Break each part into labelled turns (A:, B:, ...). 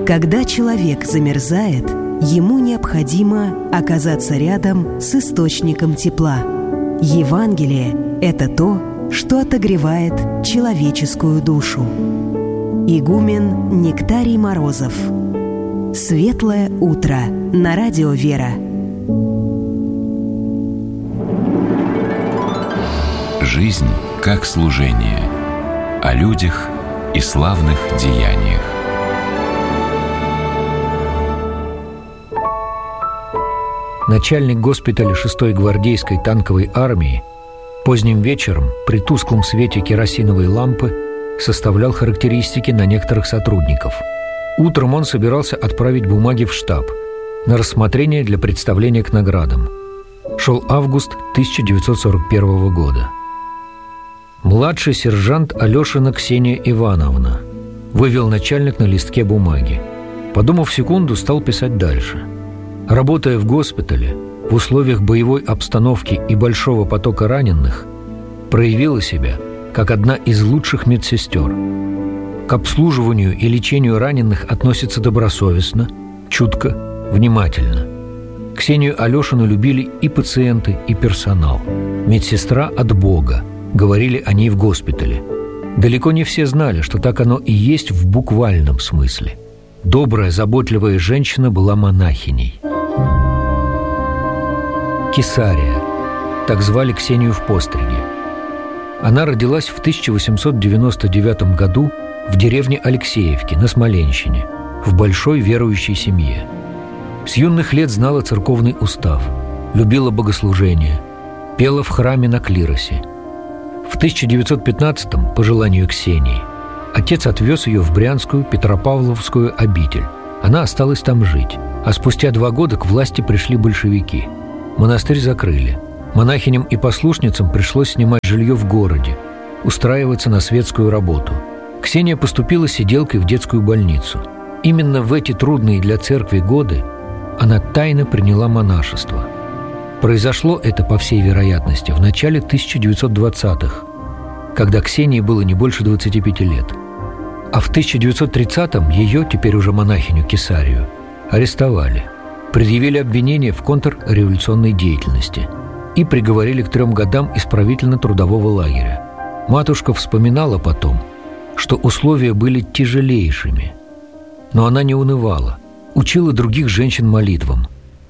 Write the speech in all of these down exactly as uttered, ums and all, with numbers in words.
A: Когда человек замерзает, ему необходимо оказаться рядом с источником тепла. Евангелие – это то, что отогревает человеческую душу. Игумен Нектарий Морозов. Светлое утро на радио «Вера».
B: Жизнь как служение. О людях и славных деяниях.
C: Начальник госпиталя шестой гвардейской танковой армии поздним вечером при тусклом свете керосиновой лампы составлял характеристики на некоторых сотрудников. Утром он собирался отправить бумаги в штаб на рассмотрение для представления к наградам. Шел август тысяча девятьсот сорок первого года. «Младший сержант Алешина Ксения Ивановна», — вывел начальник на листке бумаги. Подумав секунду, стал писать дальше. «Работая в госпитале, в условиях боевой обстановки и большого потока раненых, проявила себя как одна из лучших медсестер. К обслуживанию и лечению раненых относится добросовестно, чутко, внимательно. Ксению Алешину любили и пациенты, и персонал. Медсестра от Бога», — говорили о ней в госпитале. Далеко не все знали, что так оно и есть в буквальном смысле. Добрая, заботливая женщина была монахиней. Кесария. Так звали Ксению в постриге. Она родилась в тысяча восемьсот девяносто девятом году в деревне Алексеевки на Смоленщине, в большой верующей семье. С юных лет знала церковный устав, любила богослужение, пела в храме на клиросе. В тысяча девятьсот пятнадцатом, по желанию Ксении, отец отвез ее в Брянскую Петропавловскую обитель. Она осталась там жить, а спустя два года к власти пришли большевики. Монастырь закрыли. Монахиням и послушницам пришлось снимать жилье в городе, устраиваться на светскую работу. Ксения поступила сиделкой в детскую больницу. Именно в эти трудные для церкви годы она тайно приняла монашество. Произошло это, по всей вероятности, в начале тысяча девятьсот двадцатых, когда Ксении было не больше двадцати пяти лет. А в тысяча девятьсот тридцатом ее, теперь уже монахиню Кесарию, арестовали, предъявили обвинение в контрреволюционной деятельности и приговорили к трем годам исправительно-трудового лагеря. Матушка вспоминала потом, что условия были тяжелейшими, но она не унывала, учила других женщин молитвам.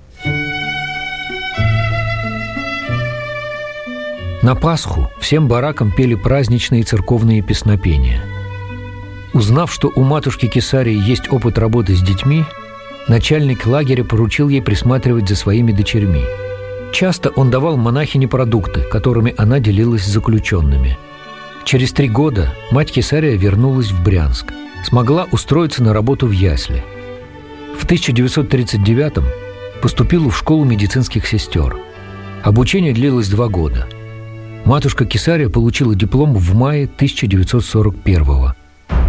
C: На Пасху всем баракам пели праздничные церковные песнопения. Узнав, что у матушки Кесарии есть опыт работы с детьми, начальник лагеря поручил ей присматривать за своими дочерьми. Часто он давал монахине продукты, которыми она делилась с заключенными. Через три года мать Кесария вернулась в Брянск, смогла устроиться на работу в ясли. В тысяча девятьсот тридцать девятом поступила в школу медицинских сестер. Обучение длилось два года. Матушка Кесария получила диплом в мае тысяча девятьсот сорок первого.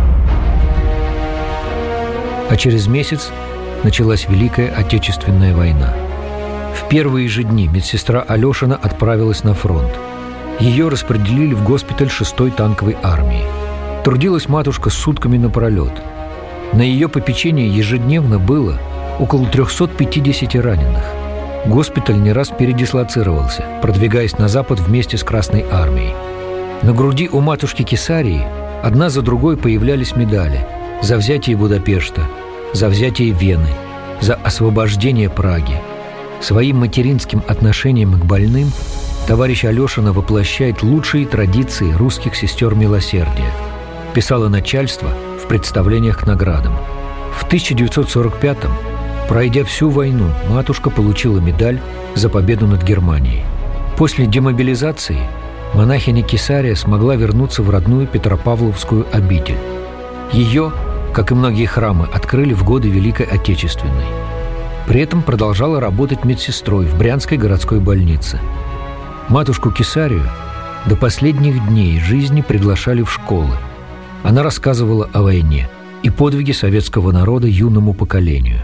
C: А через месяц началась Великая Отечественная война. В первые же дни медсестра Алешина отправилась на фронт. Ее распределили в госпиталь шестой танковой армии. Трудилась матушка сутками напролет. На ее попечении ежедневно было около трехсот пятидесяти раненых. Госпиталь не раз передислоцировался, продвигаясь на запад вместе с Красной армией. На груди у матушки Кесарии одна за другой появлялись медали за взятие Будапешта, за взятие Вены, за освобождение Праги. Своим материнским отношением к больным товарищ Алешина воплощает лучшие традиции русских сестер милосердия, писало начальство в представлениях к наградам. В тысяча девятьсот сорок пятом, пройдя всю войну, матушка получила медаль за победу над Германией. После демобилизации монахиня Кесария смогла вернуться в родную Петропавловскую обитель. Ее, как и многие храмы, открыли в годы Великой Отечественной. При этом продолжала работать медсестрой в Брянской городской больнице. Матушку Кесарию до последних дней жизни приглашали в школы. Она рассказывала о войне и подвиге советского народа юному поколению.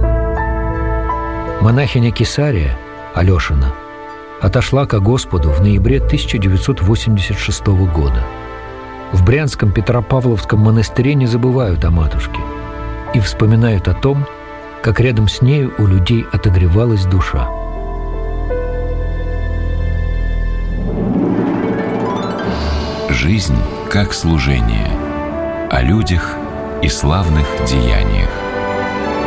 C: Монахиня Кесария, Алешина, отошла ко Господу в ноябре тысяча девятьсот восемьдесят шестого года. В Брянском Петропавловском монастыре не забывают о матушке. и вспоминают о том, как рядом с нею у людей отогревалась душа.
B: Жизнь как служение. О людях и славных деяниях.